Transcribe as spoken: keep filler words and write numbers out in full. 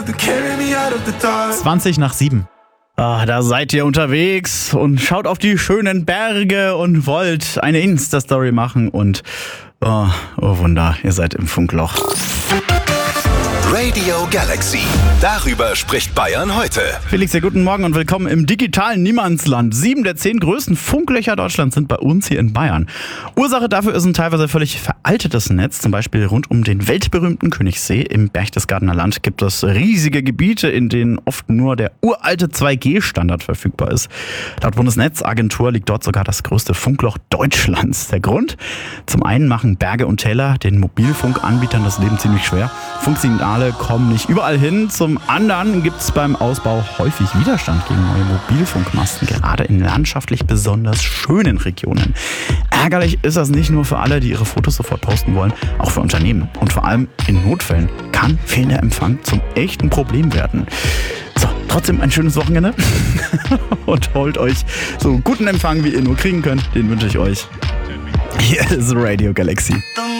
zwanzig nach sieben. Ah, da seid ihr unterwegs und schaut auf die schönen Berge und wollt eine Insta-Story machen und oh, oh Wunder, ihr seid im Funkloch. Radio Galaxy. Darüber spricht Bayern heute. Felix, ja, guten Morgen und willkommen im digitalen Niemandsland. Sieben der zehn größten Funklöcher Deutschlands sind bei uns hier in Bayern. Ursache dafür ist ein teilweise völlig veraltetes Netz. Zum Beispiel rund um den weltberühmten Königssee im Berchtesgadener Land gibt es riesige Gebiete, in denen oft nur der uralte zwei G Standard verfügbar ist. Laut Bundesnetzagentur liegt dort sogar das größte Funkloch Deutschlands. Der Grund? Zum einen machen Berge und Täler den Mobilfunkanbietern das Leben ziemlich schwer. Funksignale kommen nicht überall hin. Zum anderen gibt es beim Ausbau häufig Widerstand gegen neue Mobilfunkmasten, gerade in landschaftlich besonders schönen Regionen. Ärgerlich ist das nicht nur für alle, die ihre Fotos sofort posten wollen, auch für Unternehmen. Und vor allem in Notfällen kann fehlender Empfang zum echten Problem werden. So, trotzdem ein schönes Wochenende und holt euch so guten Empfang, wie ihr nur kriegen könnt. Den wünsche ich euch. Hier ist Radio Galaxy.